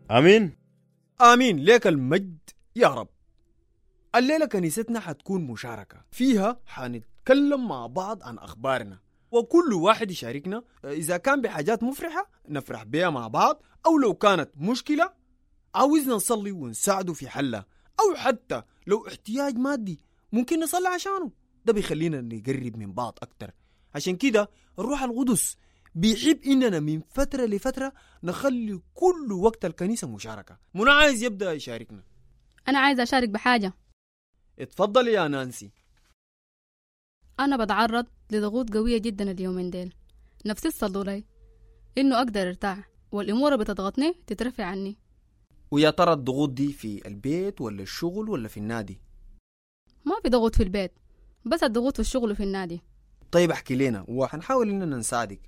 آمين. آمين لك المجد يا رب. الليلة كنيستنا حتكون مشاركة فيها حنتكلم مع بعض عن أخبارنا، وكل واحد يشاركنا إذا كان بحاجات مفرحة نفرح بها مع بعض، أو لو كانت مشكلة عاوزنا نصلي ونساعده في حلها، أو حتى لو احتياج مادي ممكن نصلي عشانه. ده بيخلينا نقرب من بعض أكتر. عشان كده الروح القدس بيحب إننا من فترة لفترة نخلي كل وقت الكنيسة مشاركة. منى عايز يبدأ يشاركنا. أنا عايز أشارك بحاجة. اتفضل يا نانسي. أنا بتعرض لضغوط قوية جدا اليومين ديل، نفسي تصلوا لي إنه أقدر أرتاح والأمور بتضغطني تترفع عني. ويا ترى الضغوط دي في البيت ولا الشغل ولا في النادي؟ ما في ضغوط في البيت، بس الضغوط في الشغل وفي النادي. طيب احكي لنا وحنحاول إننا نساعدك.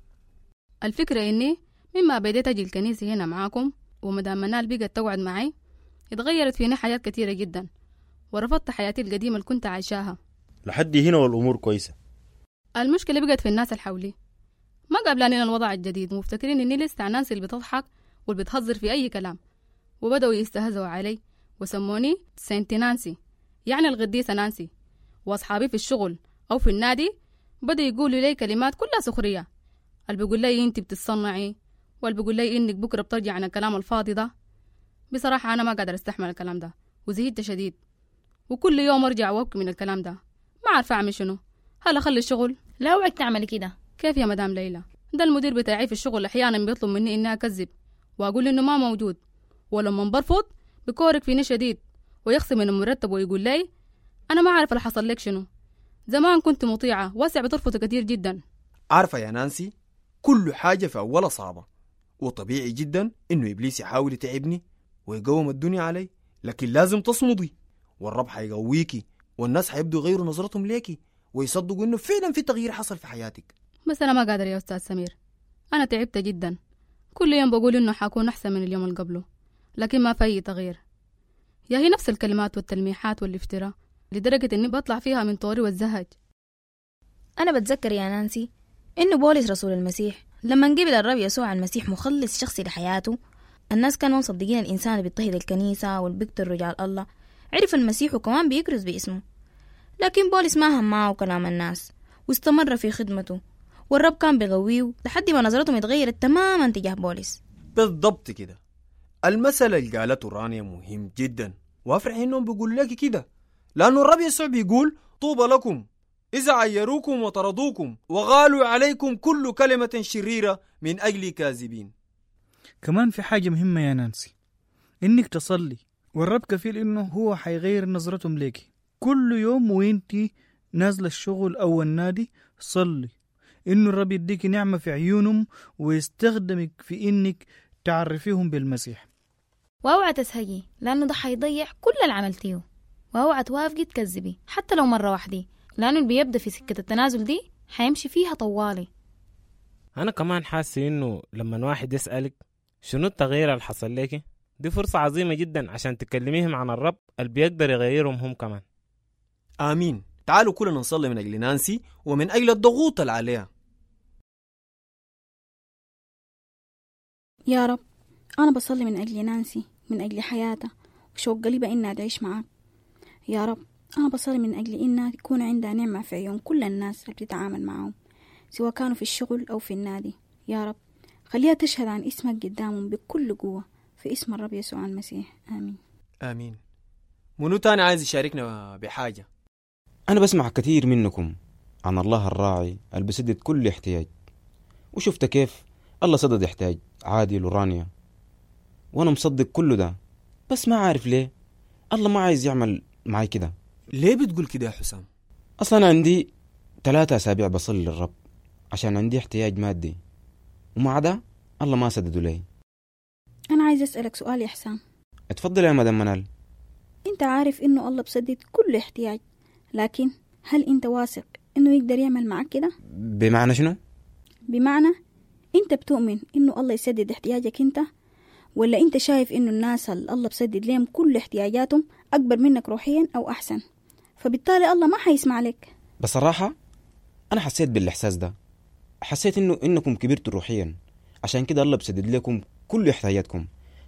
الفكرة إني مما بديت أجي الكنيسة هنا معاكم ومدام منال بقت تقعد معي، اتغيرت فيني حاجات كتيرة جدا، ورفضت حياتي القديمة اللي كنت عايشاها. لحد هنا والأمور كويسة. المشكلة بقت في الناس اللي حولي، ما قابلانين الوضع الجديد ومفتكرين إني لسه الناس اللي بتضحك واللي بتهزر في أي كلام، وبدأوا يستهزوا علي وسموني سانتي نانسي، يعني القديسة نانسي. وأصحابي في الشغل أو في النادي بدأوا يقولوا لي كلمات كلها سخرية، اللي بيقول لي أنت بتتصنعي، واللي بيقول لي إنك بكرة بترجع عن الكلام الفاضي ده. بصراحة أنا ما قادر استحمل الكلام ده وزهقت شديد، وكل يوم أرجع وأبكي من الكلام ده. ما عارفة أعمل شنو. هل أخلي الشغل؟ لا اوعك تعملي كده. كيف يا مدام ليلى؟ ده المدير بتاعي في الشغل أحيانا بيطلب مني إني أكذب وأقول إنه ما موجود، ولما برفض بكورك فيني شديد ويخصم من المرتب ويقول لي أنا ما عارف اللي حصل لك شنو. زمان كنت مطيعة واسع بترفض كتير جدا. عارفة يا نانسي، كل حاجة في أولها صعبة، وطبيعي جدا إنه إبليس يحاول يتعبني ويقوم الدنيا علي، لكن لازم تصمدي والرب حيقويكي، والناس حيبدوا يغيروا نظرتهم ليكي ويصدقوا إنه فعلا في تغيير حصل في حياتك. بس أنا ما قادر يا أستاذ سمير، أنا تعبت جدا. كل يوم بقول إنه حكون أحسن من اليوم اللي قبله، لكن ما في أي تغيير. يا هي نفس الكلمات والتلميحات والافتراء لدرجة إني بطلع فيها من طوري والزهج. أنا بتذكر يا نانسي إنه بولس رسول المسيح لما قبل الرب يسوع المسيح مخلص شخصي لحياته، الناس كانوا مصدقين الإنسان اللي بيضطهد الكنيسة والبيقتل رجال الله عرف المسيح وكمان بيكرز باسمه. لكن بولس ما هم معه كلام الناس واستمر في خدمته، والرب كان بيغويه لحد ما نظرتهم اتغيرت تماما تجاه بولس. بالضبط كده. المثل اللي قالته رانيا مهم جدا، وافرح إنهم بيقول لك كده، لأنه الرب يسوع بيقول طوبى لكم إذا عيروكم وطردوكم وغالوا عليكم كل كلمة شريرة من أجل كاذبين. كمان في حاجة مهمة يا نانسي، إنك تصلي، والرب كفيل إنه هو حيغير نظرتهم ليكي. كل يوم وإنتي نازلة الشغل أو النادي صلي إنه الرب يديك نعمة في عيونهم ويستخدمك في إنك تعرفيهم بالمسيح. واوعى تسهجي لأنه ده حيضيع كل اللي عملتيه، واوعى توافقي تكذبي حتى لو مرة واحدة، لأنه اللي بيبدأ في سكة التنازل دي حيمشي فيها طوالي. أنا كمان حاسة إنه لما واحد يسألك شنو التغيير اللي حصل لك، دي فرصة عظيمة جدا عشان تكلميهم عن الرب اللي بيقدر يغيرهم هم كمان. آمين. تعالوا كلنا نصلي من أجل نانسي ومن أجل الضغوط اللي عليها. يا رب، أنا بصلي من أجل نانسي، من أجل حياتها وشوق قلبها إنها تعيش معاك. يا رب، أنا بصلي من أجل إنها تكون عندها نعمة في عيون كل الناس اللي بتتعامل معهم، سواء كانوا في الشغل أو في النادي. يا رب، خليها تشهد عن اسمك قدامهم بكل قوة، في اسم الرب يسوع المسيح. آمين. آمين. منو تاني عايز يشاركنا بحاجة؟ أنا بسمع كثير منكم عن الله الراعي اللي بسدد كل احتياج، وشفت كيف الله سدد احتياج عادل ورانيا، وأنا مصدق كله ده، بس ما عارف ليه الله ما عايز يعمل معي كده. ليه بتقول كده يا حسام؟ أصلا عندي 3 أسابيع بصلي للرب عشان عندي احتياج مادي، ومع ده الله ما سدده لي. أنا عايز أسألك سؤال يا حسام. اتفضل يا مدام منال. أنت عارف إنه الله بسدد كل احتياج، لكن هل أنت واثق إنه يقدر يعمل معك كده؟ بمعنى شنو؟ بمعنى أنت بتؤمن إنه الله يسدد احتياجك أنت، ولا أنت شايف إنه الناس اللي الله بسدد لهم كل احتياجاتهم أكبر منك روحيا أو أحسن، فبالتالي الله ما حيسمع لك؟ بصراحة أنا حسيت بالإحساس ده، حسيت إنكم كبرتوا روحيا، عشان كده الله بسدد لكم كل احتياجاتكم،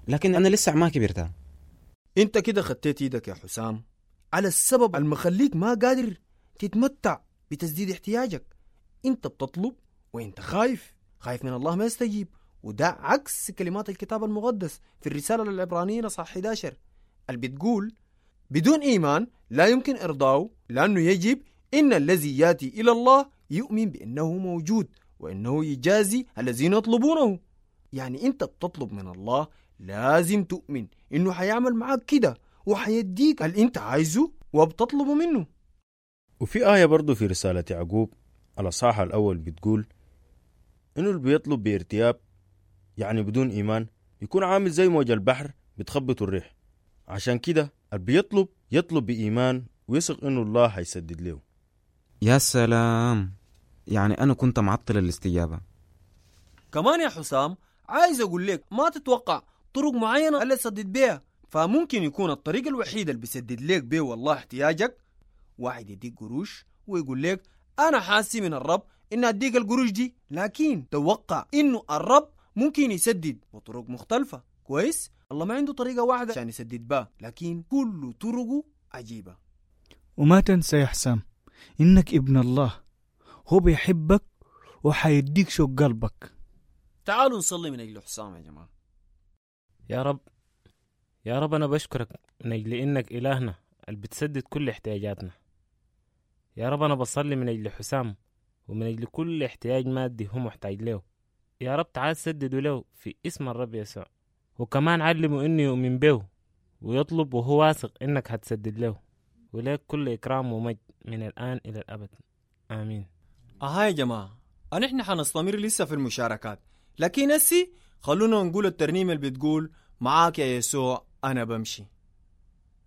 لكن أنا لسه ما كبرتها. انت كده خدت ايدك يا حسام على السبب المخليك ما قادر تتمتع بتسديد احتياجك. انت بتطلب وانت خايف من الله ما يستجيب، وده عكس كلمات الكتاب المقدس في الرسالة للعبرانيين اصحاح 11 اللي بتقول بدون إيمان لا يمكن إرضاه، لأنه يجب إن الذي يأتي إلى الله يؤمن بأنه موجود وأنه يجازي الذين يطلبونه. يعني أنت بتطلب من الله لازم تؤمن إنه حيعمل معاك كده وحيديك اللي أنت عايزه وبتطلبه منه. وفي آية برضو في رسالة يعقوب الأصحاح الأول بتقول إنه اللي بيطلب بارتياب يعني بدون إيمان يكون عامل زي موج البحر بتخبط الريح. عشان كده اللي يطلب بإيمان ويثق إنه الله هيسدد له. يا سلام، يعني أنا كنت معطل الاستجابة. كمان يا حسام عايز أقول لك ما تتوقع طرق معينة اللي تسدد بيها، فممكن يكون الطريق الوحيد اللي بيسدد لك بيه والله احتياجك واحد يديك قروش ويقول لك أنا حاسي من الرب إن أديك القروش دي، لكن توقع إنه الرب ممكن يسدد بطرق مختلفة. كويس؟ الله ما عنده طريقة واحدة عشان يسدد بها، لكن كل طرقه عجيبة. وما تنسى يا حسام إنك ابن الله، هو بيحبك وحيديك شوق قلبك. تعالوا نصلي من أجل حسام يا جماعة. يا رب أنا بشكرك من أجل إنك إلهنا اللي بتسدد كل احتياجاتنا. يا رب أنا بصلي من أجل حسام ومن أجل كل احتياج مادي هو محتاج له. يا رب تعال سدده له في اسم الرب يسوع، وكمان علمه إنه يؤمن به ويطلب وهو واثق إنك هتسدد له، ولك كل إكرام ومجد من الآن إلى الأبد، آمين. يا جماعة نحن حنستمر لسه في المشاركات، لكن خلونا نقول الترنيمة اللي بتقول معاك يا يسوع أنا بمشي.